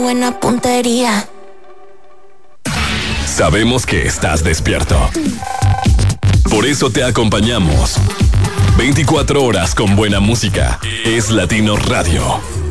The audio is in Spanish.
buena puntería. Sabemos que estás despierto. Por eso te acompañamos. 24 horas con buena música. Es Latino Radio.